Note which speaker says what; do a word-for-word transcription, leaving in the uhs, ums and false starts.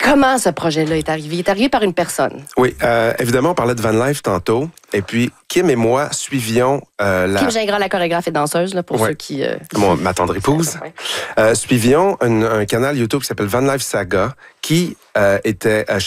Speaker 1: Comment ce projet-là est arrivé? Il est arrivé par une personne.
Speaker 2: Oui, euh, évidemment, on parlait de Van Life tantôt. Et puis, Kim et moi suivions euh, la...
Speaker 1: Kim Gingras, la chorégraphe et danseuse, là, pour
Speaker 2: ouais.
Speaker 1: ceux qui... Euh...
Speaker 2: Mon, ma tendre épouse. Ouais. Euh, suivions un, un canal YouTube qui s'appelle Van Life Saga, qui euh, était... Euh,